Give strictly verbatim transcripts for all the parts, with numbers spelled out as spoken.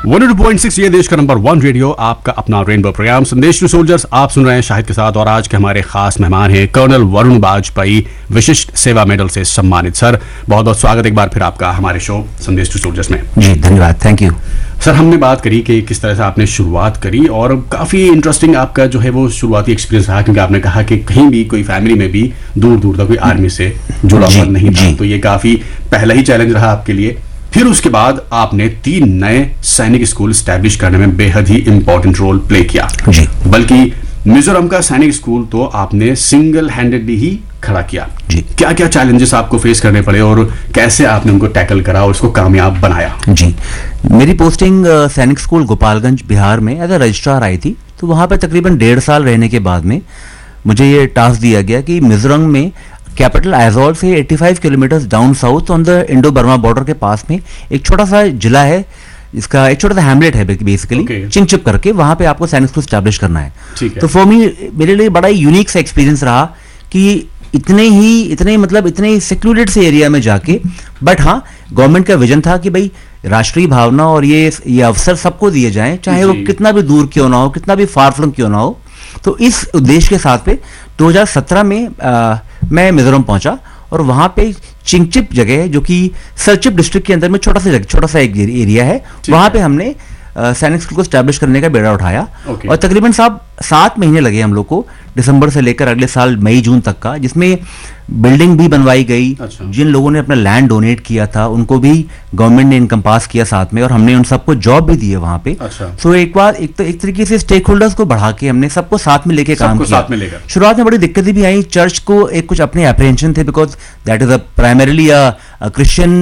One two point six ये देश का नंबर वन रेडियो, आपका अपना रेनबो प्रोग्राम संदेश टू सोल्जर्स आप सुन रहे हैं शाहिद के साथ। और आज के हमारे खास मेहमान हैं कर्नल वरुण वाजपेयी, विशिष्ट सेवा मेडल से सम्मानित। सर बहुत बहुत स्वागत एक बार फिर आपका हमारे शो संदेश टू सोल्जर्स में। जी धन्यवाद, थैंक यू। सर हमने बात करी कि किस तरह से आपने शुरुआत करी और काफी इंटरेस्टिंग आपका जो है वो शुरुआती एक्सपीरियंस रहा, क्योंकि आपने कहा कि कहीं भी कोई फैमिली में भी दूर दूर तक कोई आर्मी से जुड़ा हुआ नहीं था, तो ये काफी पहला ही चैलेंज रहा आपके लिए। फिर उसके बाद आपने तीन नए सैनिक स्कूल स्टैब्लिश करने में बेहद ही इंपॉर्टेंट रोल प्ले किया जी। बल्कि मिजोरम का सैनिक स्कूल तो आपने सिंगल हैंडेडली ही खड़ा किया जी। क्या क्या चैलेंजेस आपको फेस करने पड़े और कैसे आपने उनको टैकल करा और उसको कामयाब बनाया? जी, मेरी पोस्टिंग सैनिक स्कूल गोपालगंज बिहार में एज ए रजिस्ट्रार आई थी। तो वहां पर तकरीबन डेढ़ साल रहने के बाद में मुझे ये टास्क दिया गया कि मिजोरम में कैपिटल आइजोल से पचासी kilometre down south on the Indo Burma border के पास में एक छोटा सा जिला है, इसका एक छोटा सा हैमलेट है बेसिकली okay. चिंगचिप करके, वहां पे आपको सैनिक स्कूल स्टैब्लिश करना है, है। तो फॉर मी मेरे लिए बड़ा ही यूनिक सा एक्सपीरियंस रहा कि इतने ही इतने मतलब इतने सिक्योरेटेड से एरिया में जाके, बट हाँ गवर्नमेंट का विजन था कि भाई राष्ट्रीय भावना और ये ये अवसर सबको दिए जाएं, चाहे वो कितना भी दूर क्यों ना हो, कितना भी फार फ्लंग क्यों ना हो। तो इस उद्देश्य के साथ पे दो हज़ार सत्रह में आ, मैं मिजोरम पहुंचा और वहां पे चिंगचिप जगह है जो कि सरचिप डिस्ट्रिक्ट के अंदर में छोटा सा छोटा सा एक एरिया है, वहां पे हमने सैनिक स्कूल को स्टैब्लिश करने का बेड़ा उठाया okay. और तकरीबन साहब सात महीने लगे हम लोग को, दिसंबर से लेकर अगले साल मई जून तक का, जिसमें बिल्डिंग भी बनवाई गई। अच्छा। जिन लोगों ने अपना लैंड डोनेट किया था उनको भी गवर्नमेंट ने इनकम पास किया साथ में, और हमने उन सबको जॉब भी दी है वहां पे। अच्छा। सो एक बार एक, तो, एक तरीके से स्टेक होल्डर्स को बढ़ा के हमने सबको साथ में लेके काम किया। शुरुआत में बड़ी दिक्कतें भी आई, चर्च को एक कुछ अपने अप्रहेंशन थे because that is a primarily a Christian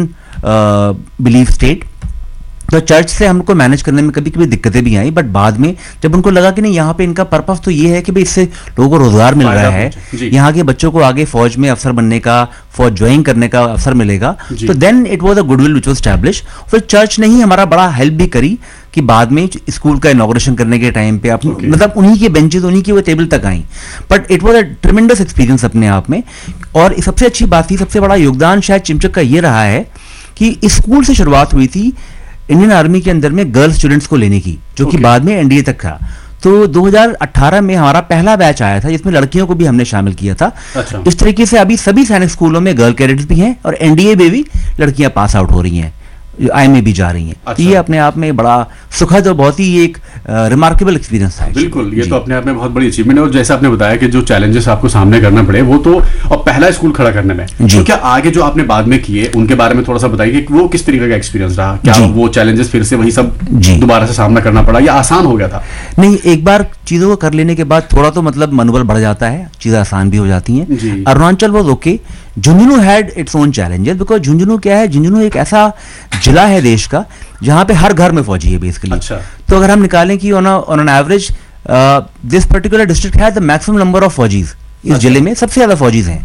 belief state. तो चर्च से हमको मैनेज करने में कभी कभी दिक्कतें भी आई, बट बाद में जब उनको लगा कि नहीं यहाँ पे इनका पर्पस तो ये है कि भाई इससे लोगों को रोजगार मिल रहा है, यहाँ के बच्चों को आगे फौज में अफसर बनने का, फौज ज्वाइन करने का अवसर मिलेगा, तो then it was a goodwill which was establish. फिर चर्च ने ही हमारा बड़ा हेल्प भी करी कि बाद में स्कूल का इनॉग्रेशन करने के टाइम पे आप okay. मतलब उन्हीं के बेंचेस उन्हीं की वो टेबल तक आई, but it was a ट्रेमेंडस experience अपने आप में। और सबसे अच्छी बात थी, सबसे बड़ा योगदान शायद चिमचक का ये रहा है कि स्कूल से शुरुआत हुई थी इंडियन आर्मी के अंदर में गर्ल स्टूडेंट्स को लेने की, जो कि okay. बाद में एनडीए तक था। तो दो हज़ार अठारह में हमारा पहला बैच आया था जिसमें लड़कियों को भी हमने शामिल किया था। अच्छा। इस तरीके से अभी सभी सैनिक स्कूलों में गर्ल कैडेट्स भी हैं और एनडीए में भी लड़कियां पास आउट हो रही हैं, आई में भी जा रही हैं। अच्छा। ये अपने आप में बड़ा सुखद और बहुत ही एक रिमार्केबल एक्सपीरियंस था। बिल्कुल, ये तो अपने आप में बहुत बड़ी अचीवमेंट है। और जैसे आपने बताया कि जो चैलेंजेस आपको सामने करना पड़े वो तो, और पहला स्कूल खड़ा करने में, तो क्या आगे जो आपने बाद में किए उनके बारे में थोड़ा सा बताइए कि वो किस तरीके का एक्सपीरियंस रहा? क्या वो चैलेंजेस फिर से वही सब दोबारा से सामना करना पड़ा या आसान हो गया था? नहीं, एक बार चीजों को कर लेने के बाद थोड़ा तो मतलब मनोबल बढ़ जाता है, चीजें आसान भी हो जाती हैं। Arunachal was okay, Jhunjhunu had its own challenges because Jhunjhunu क्या है, झुंझुनू एक ऐसा जिला है देश का जहां पे हर घर में फौजी है बेसिकली। अच्छा। तो अगर हम निकालें कि on on an average this particular district has the maximum number of फौजीज, इस जिले में सबसे ज्यादा फौजीज हैं।